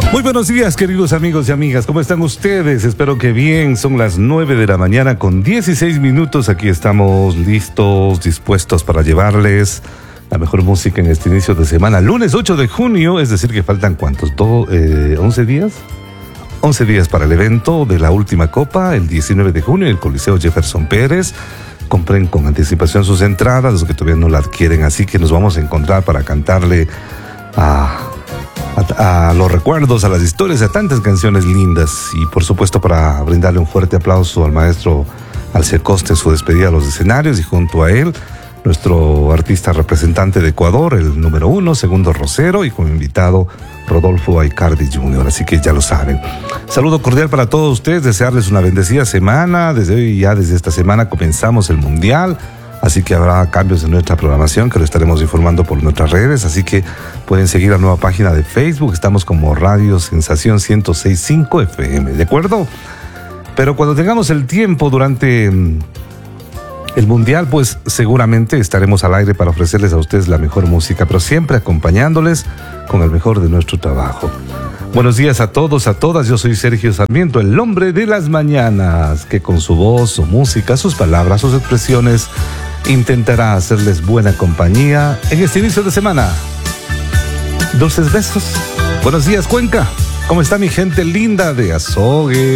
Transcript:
Muy buenos días, queridos amigos y amigas. ¿Cómo están ustedes? Espero que bien. Son las 9 de la mañana con 16 minutos. Aquí estamos listos, dispuestos para llevarles la mejor música en este inicio de semana. Lunes 8 de junio, es decir que faltan ¿cuántos? 11 días. 11 días para el evento de la última copa, el 19 de junio, en el Coliseo Jefferson Pérez. Compren con anticipación sus entradas, los que todavía no la adquieren. Así que nos vamos a encontrar para cantarle a los recuerdos, a las historias, a tantas canciones lindas, y por supuesto para brindarle un fuerte aplauso al maestro Alce Costa en su despedida a los escenarios, y junto a él nuestro artista representante de Ecuador, el número 1, Segundo Rosero, y como invitado Rodolfo Aicardi Jr. Así que ya lo saben. Saludo cordial para todos ustedes, desearles una bendecida semana. Desde hoy, ya desde esta semana comenzamos el Mundial. Así que habrá cambios en nuestra programación que lo estaremos informando por nuestras redes. Así que pueden seguir la nueva página de Facebook. Estamos como Radio Sensación 106.5 FM, ¿de acuerdo? Pero cuando tengamos el tiempo durante el Mundial, pues seguramente estaremos al aire para ofrecerles a ustedes la mejor música, pero siempre acompañándoles con el mejor de nuestro trabajo. Buenos días a todos, a todas. Yo soy Sergio Sarmiento, el hombre de las mañanas, que con su voz, su música, sus palabras, sus expresiones intentará hacerles buena compañía en este inicio de semana. Dulces besos. Buenos días, Cuenca. ¿Cómo está mi gente linda de Azogue,